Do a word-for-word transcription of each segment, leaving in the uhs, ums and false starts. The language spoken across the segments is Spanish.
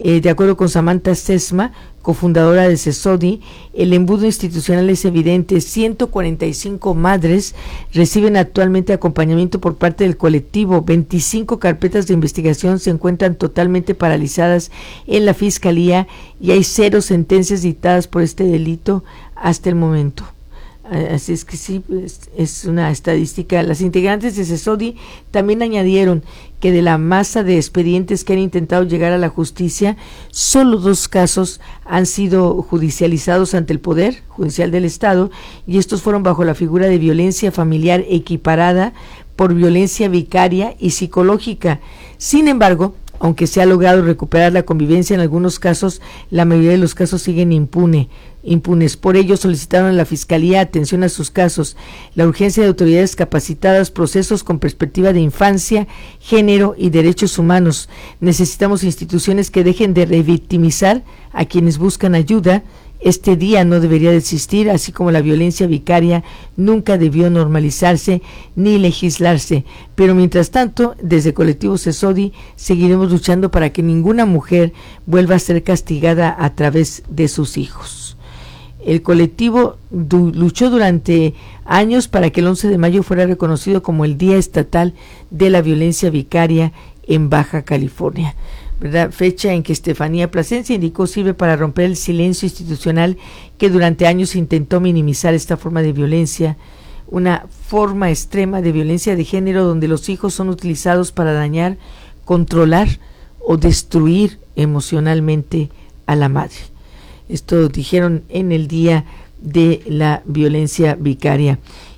Eh, de acuerdo con Samantha Sesma, cofundadora de CESODI, el embudo institucional es evidente. ciento cuarenta y cinco madres reciben actualmente acompañamiento por parte del colectivo. veinticinco carpetas de investigación se encuentran totalmente paralizadas en la Fiscalía y hay cero sentencias dictadas por este delito hasta el momento. Así es que sí, es, es una estadística. Las integrantes de CESODI también añadieron que de la masa de expedientes que han intentado llegar a la justicia, solo dos casos han sido judicializados ante el Poder Judicial del Estado, y estos fueron bajo la figura de violencia familiar equiparada por violencia vicaria y psicológica. Sin embargo, aunque se ha logrado recuperar la convivencia en algunos casos, la mayoría de los casos siguen impune, impunes. Por ello solicitaron a la Fiscalía atención a sus casos, la urgencia de autoridades capacitadas, procesos con perspectiva de infancia, género y derechos humanos. Necesitamos instituciones que dejen de revictimizar a quienes buscan ayuda. Este día no debería de existir, así como la violencia vicaria nunca debió normalizarse ni legislarse. Pero mientras tanto, desde Colectivo CESODI seguiremos luchando para que ninguna mujer vuelva a ser castigada a través de sus hijos. El colectivo du- luchó durante años para que el once de mayo fuera reconocido como el Día Estatal de la Violencia Vicaria en Baja California, ¿verdad? Fecha en que Estefanía Plasencia indicó sirve para romper el silencio institucional que durante años intentó minimizar esta forma de violencia, una forma extrema de violencia de género donde los hijos son utilizados para dañar, controlar o destruir emocionalmente a la madre. Esto dijeron en el Día de la Violencia Vicaria.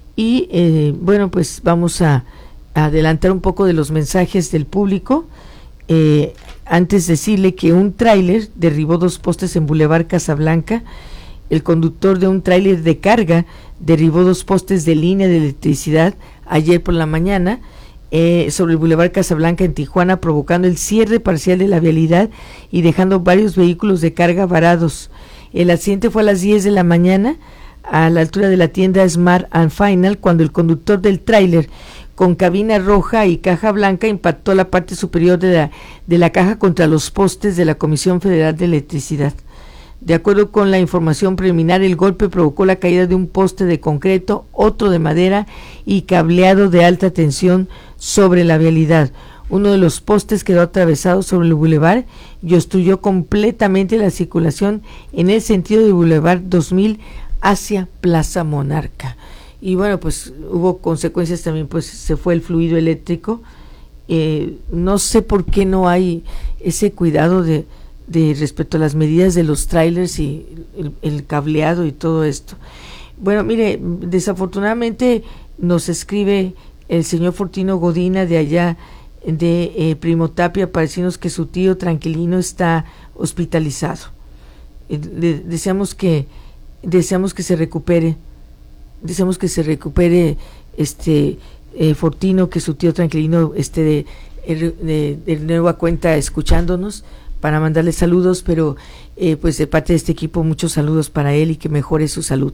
Y eh, bueno, pues vamos a, a adelantar un poco de los mensajes del público. Eh, antes decirle que un tráiler derribó dos postes en Boulevard Casablanca. El conductor de un tráiler de carga derribó dos postes de línea de electricidad ayer por la mañana eh, sobre el Boulevard Casablanca en Tijuana, provocando el cierre parcial de la vialidad y dejando varios vehículos de carga varados. El accidente fue a las diez de la mañana a la altura de la tienda Smart and Final, cuando el conductor del tráiler con cabina roja y caja blanca impactó la parte superior de la, de la caja contra los postes de la Comisión Federal de Electricidad. De acuerdo con la información preliminar, el golpe provocó la caída de un poste de concreto, otro de madera y cableado de alta tensión sobre la vialidad. Uno de los postes quedó atravesado sobre el bulevar y obstruyó completamente la circulación en el sentido de Boulevard dos mil hacia Plaza Monarca. Y bueno, pues hubo consecuencias también, pues se fue el fluido eléctrico. Eh, no sé por qué no hay ese cuidado de, de respecto a las medidas de los trailers y el, el cableado y todo esto. Bueno, mire, desafortunadamente nos escribe el señor Fortino Godina de allá de eh, Primo Tapia para decirnos que su tío Tranquilino está hospitalizado. Eh, le, deseamos que deseamos que se recupere. Deseamos que se recupere este eh, Fortino, que su tío Tranquilino esté de, de, de nueva cuenta escuchándonos para mandarle saludos, pero eh, pues de parte de este equipo muchos saludos para él y que mejore su salud.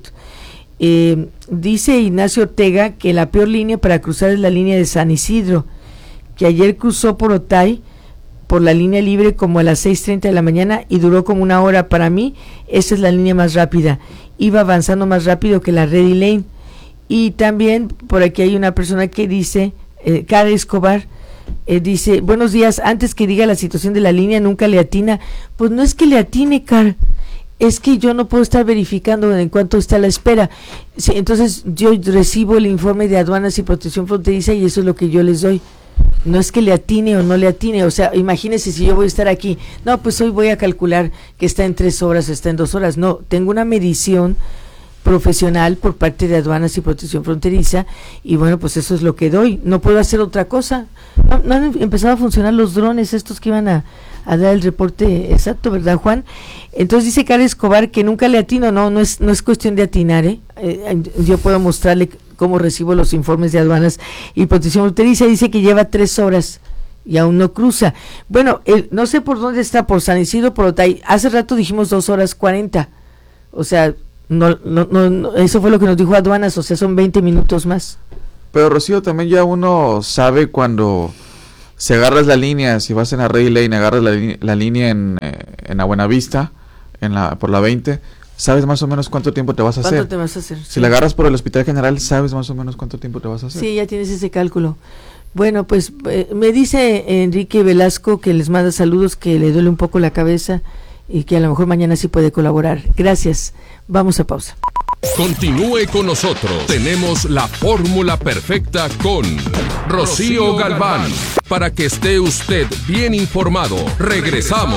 Eh, dice Ignacio Ortega que la peor línea para cruzar es la línea de San Isidro, que ayer cruzó por Otay por la línea libre como a las seis treinta de la mañana y duró como una hora. Para mí esa es la línea más rápida, iba avanzando más rápido que la Ready Lane. Y también por aquí hay una persona que dice, eh, Cara Escobar, eh, dice, buenos días, antes que diga la situación de la línea nunca le atina. Pues no es que le atine, Cara, es que yo no puedo estar verificando en cuánto está la espera. Sí, entonces yo recibo el informe de Aduanas y Protección Fronteriza y eso es lo que yo les doy. No es que le atine o no le atine, o sea, imagínese si yo voy a estar aquí, no, pues hoy voy a calcular que está en tres horas, está en dos horas, no, tengo una medición profesional por parte de Aduanas y Protección Fronteriza y bueno, pues eso es lo que doy, no puedo hacer otra cosa. No, no han empezado a funcionar los drones estos que iban a, a dar el reporte exacto, ¿verdad, Juan? Entonces dice Cara Escobar que nunca le atino. No, no es, no es cuestión de atinar, ¿eh? Eh, yo puedo mostrarle cómo recibo los informes de Aduanas y Protección Fronteriza. Dice que lleva tres horas y aún no cruza. Bueno, eh, no sé por dónde está, por San Isidro, por Otay. Hace rato dijimos dos horas cuarenta, o sea, no, no, no, no, eso fue lo que nos dijo Aduanas, o sea, son veinte minutos más. Pero Rocío, también ya uno sabe cuando si agarras la línea, si vas en la Ray Lane, agarras la, la línea en, eh, en la Buenavista, en la, por la veinte, sabes más o menos cuánto tiempo te vas a ¿Cuánto hacer. te vas a hacer? Si Sí. la agarras por el Hospital General, sabes más o menos cuánto tiempo te vas a hacer. Sí, ya tienes ese cálculo. Bueno, pues eh, me dice Enrique Velasco que les manda saludos, que le duele un poco la cabeza y que a lo mejor mañana sí puede colaborar. Gracias. Vamos a pausa. Continúe con nosotros. Tenemos la fórmula perfecta con Rocío Galván. Para que esté usted bien informado. Regresamos.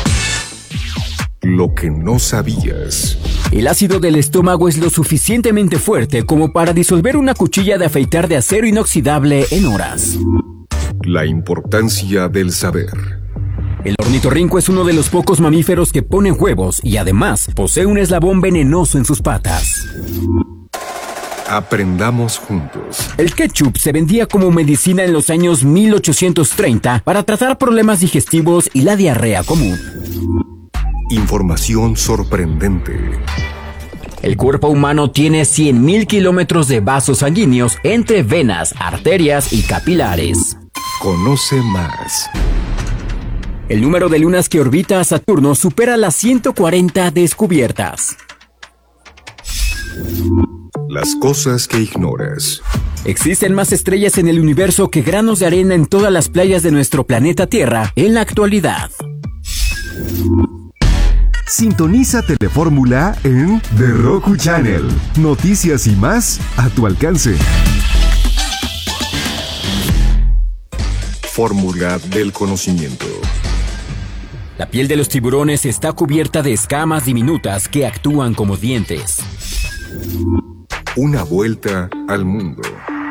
Lo que no sabías. El ácido del estómago es lo suficientemente fuerte como para disolver una cuchilla de afeitar de acero inoxidable en horas. La importancia del saber. El ornitorrinco es uno de los pocos mamíferos que ponen huevos y además posee un eslabón venenoso en sus patas. Aprendamos juntos. El ketchup se vendía como medicina en los años mil ochocientos treinta para tratar problemas digestivos y la diarrea común. Información sorprendente. El cuerpo humano tiene cien mil kilómetros de vasos sanguíneos entre venas, arterias y capilares. Conoce más. El número de lunas que orbita a Saturno supera las ciento cuarenta descubiertas. Las cosas que ignoras. Existen más estrellas en el universo que granos de arena en todas las playas de nuestro planeta Tierra en la actualidad. Sintoniza Telefórmula en The Roku Channel. Noticias y más a tu alcance. Fórmula del conocimiento. La piel de los tiburones está cubierta de escamas diminutas que actúan como dientes. Una vuelta al mundo.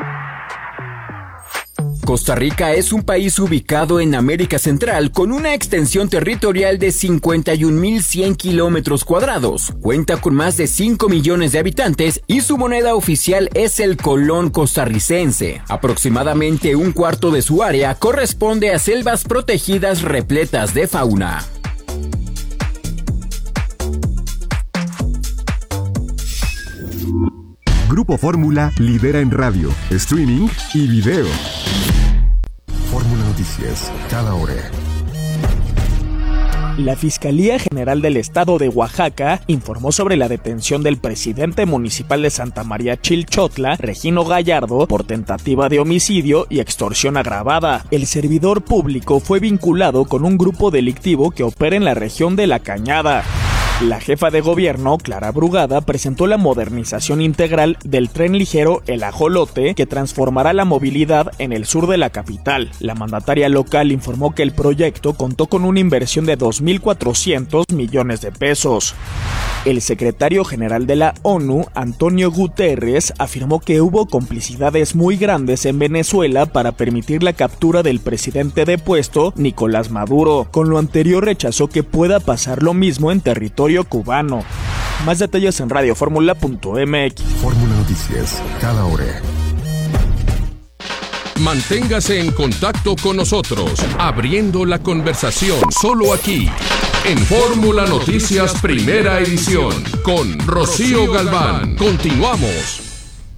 Costa Rica es un país ubicado en América Central con una extensión territorial de cincuenta y un mil cien kilómetros cuadrados. Cuenta con más de cinco millones de habitantes y su moneda oficial es el colón costarricense. Aproximadamente un cuarto de su área corresponde a selvas protegidas repletas de fauna. Grupo Fórmula lidera en radio, streaming y video. Fórmula Noticias, cada hora. La Fiscalía General del Estado de Oaxaca informó sobre la detención del presidente municipal de Santa María Chilchotla, Regino Gallardo, por tentativa de homicidio y extorsión agravada. El servidor público fue vinculado con un grupo delictivo que opera en la región de La Cañada. La jefa de gobierno, Clara Brugada, presentó la modernización integral del tren ligero El Ajolote, que transformará la movilidad en el sur de la capital. La mandataria local informó que el proyecto contó con una inversión de dos mil cuatrocientos millones de pesos. El secretario general de la ONU, Antonio Guterres, afirmó que hubo complicidades muy grandes en Venezuela para permitir la captura del presidente depuesto, Nicolás Maduro. Con lo anterior rechazó que pueda pasar lo mismo en territorio cubano. Más detalles en radioformula punto m x. Fórmula Noticias, cada hora. Manténgase en contacto con nosotros, abriendo la conversación solo aquí, en Fórmula Noticias Primera Edición, con Rocío Galván. Continuamos.